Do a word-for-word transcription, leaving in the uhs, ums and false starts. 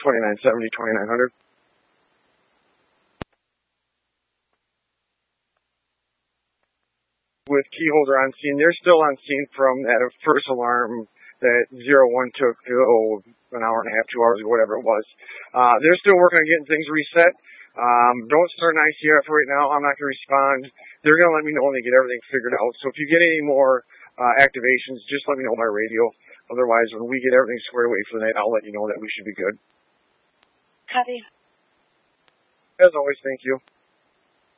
twenty-nine seventy, twenty-nine hundred. With key holder on scene, they're still on scene from that first alarm that zero one took, oh, an hour and a half, two hours, or whatever it was. Uh, they're still working on getting things reset. Um, don't start an I C F right now. I'm not going to respond. They're going to let me know when they get everything figured out. So if you get any more uh, activations, just let me know by radio. Otherwise, when we get everything squared away for the night, I'll let you know that we should be good. Copy. As always, thank you.